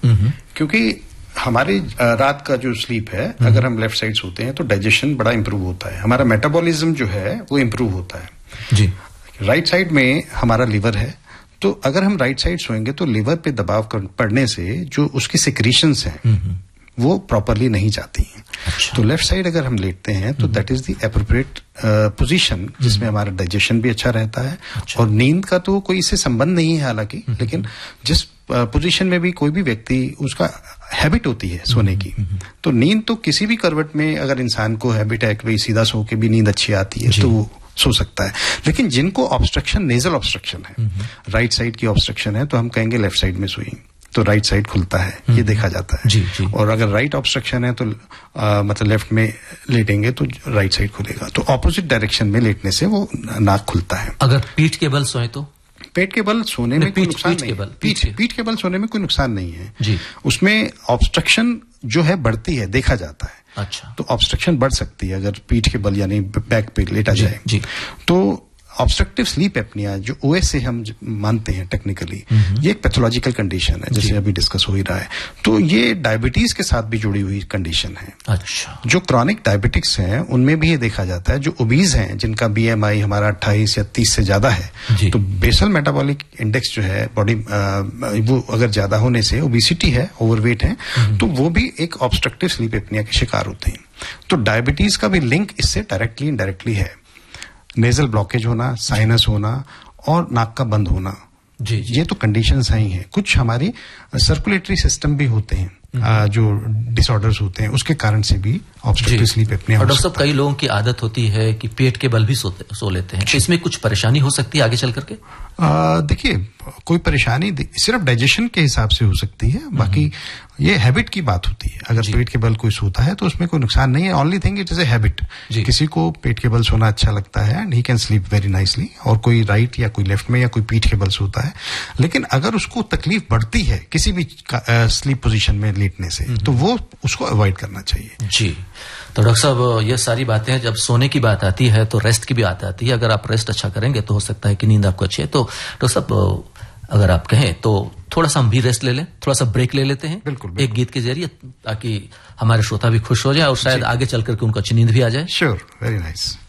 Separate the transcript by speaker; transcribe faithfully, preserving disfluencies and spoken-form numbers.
Speaker 1: क्योंकि हमारी रात का जो स्लीप है, अगर हम लेफ्ट साइड सोते हैं तो डाइजेशन बड़ा इंप्रूव होता है, हमारा मेटाबॉलिज्म जो है वो इंप्रूव होता है
Speaker 2: जी।
Speaker 1: राइट साइड में हमारा लिवर है, तो अगर हम राइट साइड सोएंगे तो लिवर पे दबाव पड़ने से जो उसकी सिक्रीशंस हैं वो प्रॉपरली नहीं जाती हैं।
Speaker 2: अच्छा।
Speaker 1: तो लेफ्ट साइड अगर हम लेटते हैं तो that is the appropriate position जिसमें हमारा डाइजेशन भी अच्छा रहता है। अच्छा। और नींद का तो कोई इससे संबंध नहीं है हालांकि, लेकिन जिस पोजीशन में भी कोई भी व्यक्ति, उसका हैबिट होती है सोने की, तो नींद तो किसी भी करवट में अगर इंसान को हैबिट है कि सीधा सो के भी नींद अच्छी आती है तो वो सो सकता है। लेकिन जिनको ऑब्स्ट्रक्शन, नेजल ऑब्स्ट्रक्शन है, राइट साइड की ऑब्स्ट्रक्शन है, तो हम कहेंगे लेफ्ट साइड में सोइए, तो राइट साइड खुलता है, ये देखा जाता है।
Speaker 2: जी, जी।
Speaker 1: और अगर राइट ऑब्स्ट्रक्शन है तो आ, मतलब लेफ्ट में लेटेंगे तो राइट साइड खुलेगा, तो ऑपोजिट डायरेक्शन में लेटने से वो नाक खुलता है।
Speaker 2: अगर पीठ के बल सोए तो?
Speaker 1: पेट के बल सोने में कोई नुकसान नहीं है। पीठ पीठ के बल सोने में कोई नुकसान नहीं है
Speaker 2: जी।
Speaker 1: उसमें ऑब्स्ट्रक्शन जो है बढ़ती है, देखा जाता है।
Speaker 2: अच्छा। तो
Speaker 1: ऑब्स्ट्रक्शन बढ़ सकती है अगर पीठ के बल यानी बैक पे लेटा जाए
Speaker 2: जी।
Speaker 1: तो ऑब्स्ट्रक्टिव स्लीप एपनिया जो ओएस से हम मानते हैं टेक्निकली, ये एक पैथोलॉजिकल कंडीशन है जैसे अभी डिस्कस हो ही रहा है। तो ये डायबिटीज के साथ भी जुड़ी हुई कंडीशन है।
Speaker 2: अच्छा।
Speaker 1: जो क्रॉनिक डायबिटिक्स हैं उनमें भी ये देखा जाता है, जो ओबीज हैं जिनका बीएमआई हमारा अट्ठाईस या तीस से ज्यादा है, तो बेसल मेटाबॉलिक इंडेक्स जो है बॉडी वो अगर ज्यादा होने से, ओबिसिटी है, ओवरवेट है, तो वो भी एक ऑब्स्ट्रक्टिव स्लीप एपनिया के शिकार होते हैं। तो डायबिटीज का भी लिंक इससे डायरेक्टली इनडायरेक्टली है। नेजल ब्लॉकेज होना, साइनस होना और नाक का बंद होना,
Speaker 2: जी, जी।
Speaker 1: ये तो कंडीशंस हैं ही हैं। कुछ हमारी सर्कुलेटरी सिस्टम भी होते हैं, आ, जो डिसऑर्डर्स होते हैं, उसके कारण से भी ऑब्स्ट्रक्टिव स्लीप एपनिया हो सकता है।
Speaker 2: डॉक्टर साहब, कई लोगों की आदत होती है कि पेट के बल भी सोते सो लेते हैं, तो इसमें कुछ परेशानी हो सकती है आगे चल करके?
Speaker 1: देखिए, कोई परेशानी सिर्फ डाइजेशन के हिसाब से हो सकती है, बाकी ये हैबिट की बात होती है। अगर पेट के बल कोई सोता है तो उसमें कोई नुकसान नहीं है। Only thing it is a habit. किसी को पेट के बल सोना अच्छा लगता है and he can sleep very nicely, और कोई राइट या कोई लेफ्ट में या कोई पीठ के बल सोता है। लेकिन अगर उसको तकलीफ बढ़ती है किसी भी स्लीप पोजीशन में लेटने से, तो वो उसको अवॉइड करना चाहिए।
Speaker 2: जी। तो डॉक्टर साहब, ये सारी बातें, जब सोने की बात आती है तो रेस्ट की भी बात आती है। अगर आप रेस्ट अच्छा करेंगे तो हो सकता है कि नींद आपको अच्छी है। तो डॉक्टर साहब, अगर आप कहें तो थोड़ा सा हम भी रेस्ट ले लें, थोड़ा सा ब्रेक ले लेते हैं
Speaker 1: बिल्कुल, बिल्कुल।
Speaker 2: एक गीत के जरिए, ताकि हमारे श्रोता भी खुश हो जाए और शायद आगे चल करके उनको अच्छी नींद भी आ जाए।
Speaker 1: Sure, very nice.